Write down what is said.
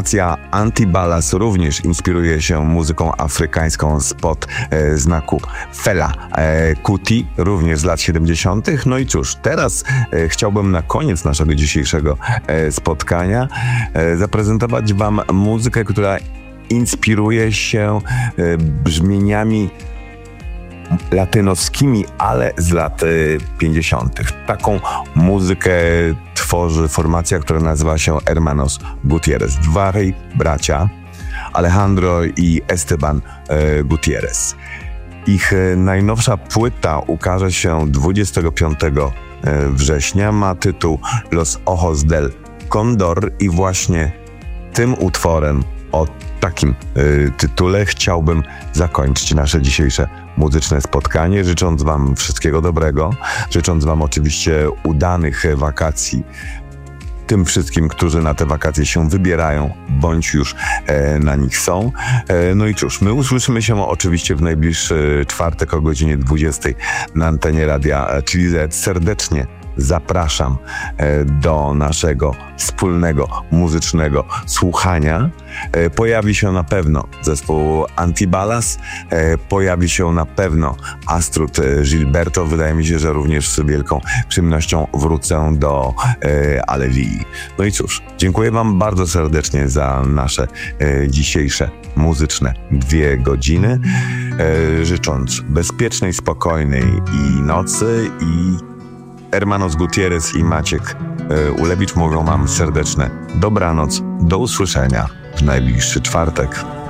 Formacja Antibalas również inspiruje się muzyką afrykańską spod znaku Fela Kuti, również z lat 70. No i cóż, teraz chciałbym na koniec naszego dzisiejszego spotkania zaprezentować wam muzykę, która inspiruje się brzmieniami latynoskimi, ale z lat 50. Taką muzykę tworzy formacja, która nazywa się Hermanos Gutierrez. Dwaj bracia, Alejandro i Esteban Gutierrez. Ich najnowsza płyta ukaże się 25 września. Ma tytuł Los Ojos del Condor i właśnie tym utworem o takim tytule chciałbym zakończyć nasze dzisiejsze muzyczne spotkanie, życząc wam wszystkiego dobrego, życząc wam oczywiście udanych wakacji, tym wszystkim, którzy na te wakacje się wybierają, bądź już na nich są. No i cóż, my usłyszymy się oczywiście w najbliższy czwartek o godzinie 20 na antenie Radia Chili Z. Serdecznie zapraszam do naszego wspólnego muzycznego słuchania. Pojawi się na pewno zespół Antibalas, pojawi się na pewno Astrud Gilberto. Wydaje mi się, że również z wielką przyjemnością wrócę do Alevii. No i cóż, dziękuję wam bardzo serdecznie za nasze dzisiejsze muzyczne 2 godziny, życząc bezpiecznej, spokojnej i nocy i Hermanos Gutierrez i Maciek Ulewicz mówią wam serdeczne dobranoc, do usłyszenia w najbliższy czwartek.